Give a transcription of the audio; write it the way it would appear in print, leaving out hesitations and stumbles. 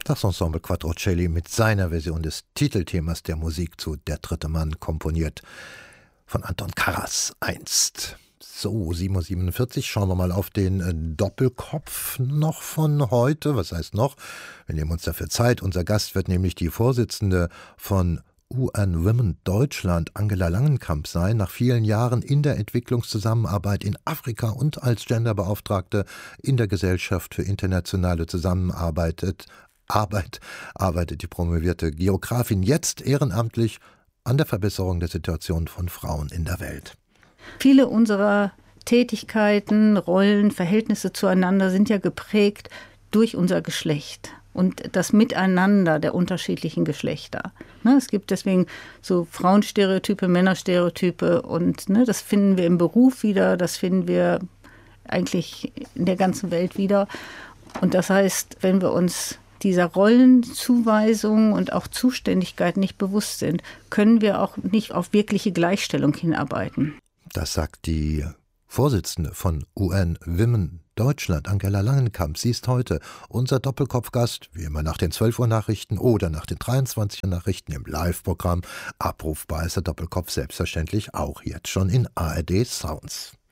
Das Ensemble Quattrocelli mit seiner Version des Titelthemas der Musik zu Der dritte Mann, komponiert von Anton Karas einst. So, 7:47 Uhr, schauen wir mal auf den Doppelkopf noch von heute. Was heißt noch? Wir nehmen uns dafür Zeit. Unser Gast wird nämlich die Vorsitzende von UN Women Deutschland, Angela Langenkamp, sein, nach vielen Jahren in der Entwicklungszusammenarbeit in Afrika und als Genderbeauftragte in der Gesellschaft für internationale Zusammenarbeit arbeitet die promovierte Geografin jetzt ehrenamtlich an der Verbesserung der Situation von Frauen in der Welt. Viele unserer Tätigkeiten, Rollen, Verhältnisse zueinander sind ja geprägt durch unser Geschlecht und das Miteinander der unterschiedlichen Geschlechter. Es gibt deswegen so Frauenstereotype, Männerstereotype und das finden wir im Beruf wieder, das finden wir eigentlich in der ganzen Welt wieder. Und das heißt, wenn wir uns dieser Rollenzuweisung und auch Zuständigkeit nicht bewusst sind, können wir auch nicht auf wirkliche Gleichstellung hinarbeiten. Das sagt die Vorsitzende von UN Women Deutschland, Angela Langenkamp. Sie ist heute unser Doppelkopfgast, wie immer nach den 12 Uhr Nachrichten oder nach den 23 Uhr Nachrichten im Live-Programm. Abrufbar ist der Doppelkopf selbstverständlich auch jetzt schon in ARD Sounds.